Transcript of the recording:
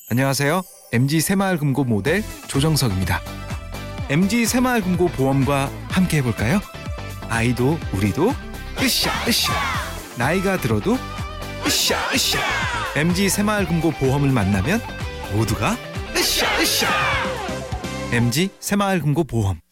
안녕하세요. MG 새마을금고 모델 조정석입니다. MG 새마을금고 보험과 함께 해볼까요? 아이도 우리도 으쌰 으쌰, 나이가 들어도 으쌰 으쌰. MG 새마을금고 보험을 만나면 모두가 으쌰 으쌰. MG 새마을금고 보험.